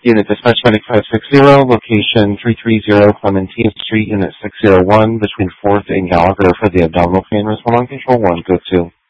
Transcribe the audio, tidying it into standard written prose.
Unit Dispatch Medic 560, location 330 Clementine Street, Unit 601, between 4th and Gallagher for the abdominal pain. Respond on control 1, go to.